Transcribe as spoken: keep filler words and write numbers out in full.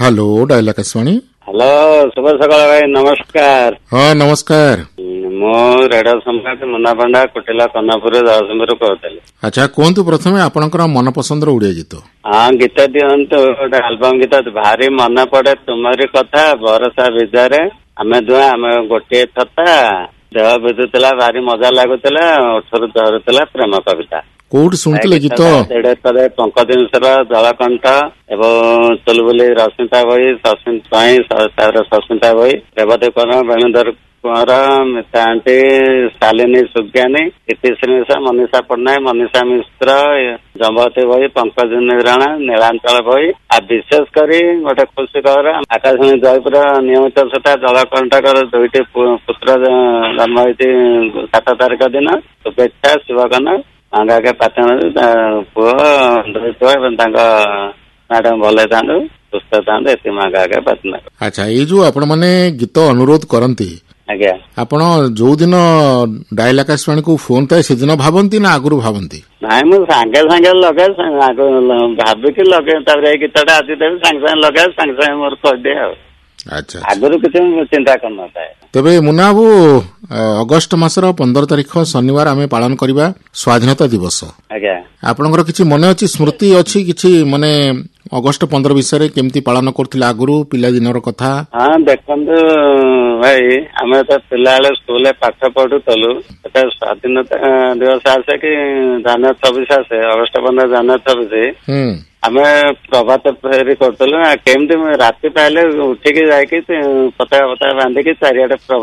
Hello dial Akashvani. Hello शुभ सकाळ भाई नमस्कार। हाँ नमस्कार। मो रेडियो सम्राट मुन्ना पंडा कुटिला कन्नापुर जगतसिंहपुर कहते। अच्छा कहतु प्रथम आपणकर मन पसंद ओडिया गीत। हाँ गीत दिंतु गोटे आलबम गीत भारी मन पड़े तुमरी कथा बरसा विजारे आमे दुआ आमे गोटे छता देह विधुला भारी मजा लगुला ओठर धरुला प्रेम कविता कोठी शुणुले गीत पंकज मिश्र जलकंठ एवं चुलबुली रश्मिता बही सस्मिता बही रेवती कौर वेणुधर कुंवर मिता आंटी शालिनी सुज्ञानी इतिश्री मिश्रा मनीषा पट्टनायक मनीषा मिश्र जम्बवती बही पंकज निराणा नीलांचल बही आ विशेषकर गोटे खुशी खबर आकाशवाणी जयपुर नियमित श्रोता जलकंठकर दुईटी पुत्र जन्म होती सात तारिख दिन शुभेच्छा शुभकामना मांगा के पाचन पुओ दुई पुओ मैडम भल था सुस्थ था ये मांगा के पाचन। अच्छा ये जो आपण मैंने गीत अनुरोध करती आज्ञा आपण जो दिन डायल आकाशवाणी को फोन था से दिन भावती ना आगुरी भावती नाई मु सांगे सांगे लगे भाविक लगे गीतटा आज देवी सांगे सांगे लगे सांगे सांगे मोर कहदे। अच्छा आगुरी किसी चिंता करना था। तेबे मुन्ना बाबू अगस्ट मासर पंदर तारिख शनिवार आमे पालन करिबा स्वाधीनता दिवस। आज्ञा आपनकर किछि मने अछि स्मृति अछि किछि माने अगस्ट पंदर विषय केमती पालन करथिला आगुरु पिला दिनर कथा। हाँ देखंतु भाई आमे तो पिला बेले स्कूल पाठ पढुतलु एटा स्वाधीनता दिवस आसे कि जानुआरी छब्बीस आसे अगस्ट पंदर जानुआरी छब्बीस हम्म आमे प्रभात फेरी करतलु केमती राति पहले उठिकी जाइकी पताका पताका बांधिकी चारिआडे